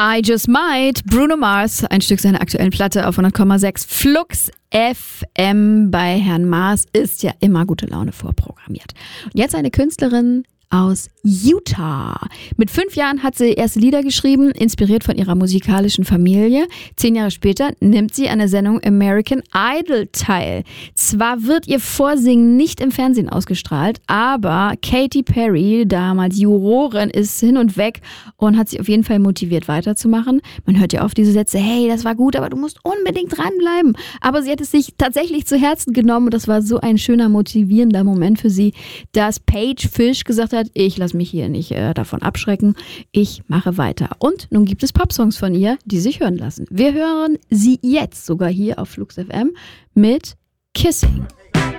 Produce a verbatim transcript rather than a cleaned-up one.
I Just Might, Bruno Mars, ein Stück seiner aktuellen Platte auf hundert Komma sechs Flux F M. Bei Herrn Mars ist ja immer gute Laune vorprogrammiert. Und jetzt eine Künstlerin aus Utah. Mit fünf Jahren hat sie erste Lieder geschrieben, inspiriert von ihrer musikalischen Familie. Zehn Jahre später nimmt sie an der Sendung American Idol teil. Zwar wird ihr Vorsingen nicht im Fernsehen ausgestrahlt, aber Katy Perry, damals Jurorin, ist hin und weg und hat sie auf jeden Fall motiviert weiterzumachen. Man hört ja oft diese Sätze, hey, das war gut, aber du musst unbedingt dranbleiben. Aber sie hat es sich tatsächlich zu Herzen genommen und das war so ein schöner, motivierender Moment für sie, dass Paige Fish gesagt hat, ich lasse mich hier nicht äh, davon abschrecken, ich mache weiter. Und nun gibt es Popsongs von ihr, die sich hören lassen. Wir hören sie jetzt sogar hier auf Flux F M mit Kissing.